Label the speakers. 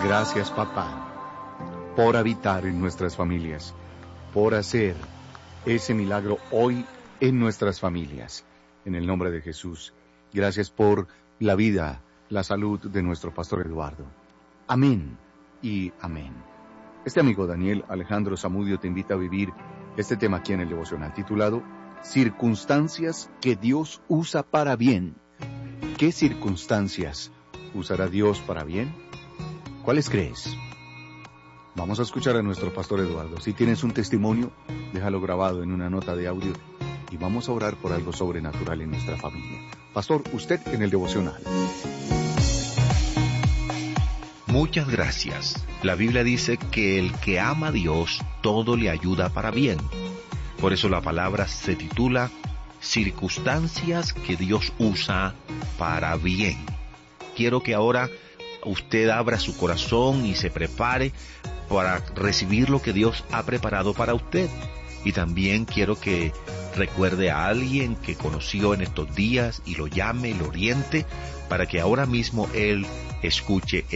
Speaker 1: Gracias, papá, por habitar en nuestras familias, por hacer ese milagro hoy en nuestras familias. En el nombre de Jesús, gracias por la vida, la salud de nuestro pastor Eduardo. Amén y amén. Este amigo Daniel Alejandro Zamudio te invita a vivir este tema aquí en el devocional titulado Circunstancias que Dios usa para bien. ¿Qué circunstancias usará Dios para bien? ¿Cuáles crees? Vamos a escuchar a nuestro pastor Eduardo. Si tienes un testimonio, déjalo grabado en una nota de audio y vamos a orar por algo sobrenatural en nuestra familia. Pastor, usted en el devocional.
Speaker 2: Muchas gracias. La Biblia dice que el que ama a Dios, todo le ayuda para bien. Por eso la palabra se titula Circunstancias que Dios usa para bien. Quiero que ahora usted abra su corazón y se prepare para recibir lo que Dios ha preparado para usted. Y también quiero que recuerde a alguien que conoció en estos días y lo llame, lo oriente, para que ahora mismo él escuche